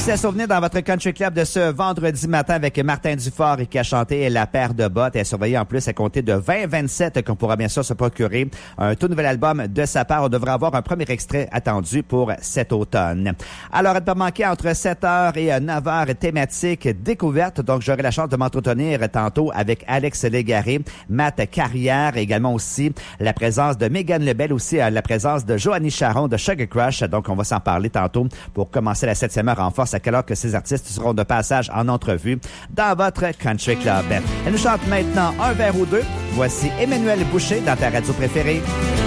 Succès à souvenir dans votre country club de ce vendredi matin avec Martin Dufort qui a chanté La paire de bottes et a surveillé en plus à compter de 2027 qu'on pourra bien sûr se procurer un tout nouvel album de sa part. On devrait avoir un premier extrait attendu pour cet automne. Alors, à ne pas manquer entre 7h et 9h, thématique découverte. Donc, j'aurai la chance de m'entretenir tantôt avec Alex Légaré, Matt Carrière, également aussi la présence de Mégane Lebel, aussi la présence de Joanie Charon de Sugar Crush. Donc, on va s'en parler tantôt pour commencer la 7e heure en force, à quelle heure que ces artistes seront de passage en entrevue dans votre Country Club. Elle nous chante maintenant un verre ou deux. Voici Emmanuel Boucher dans ta radio préférée.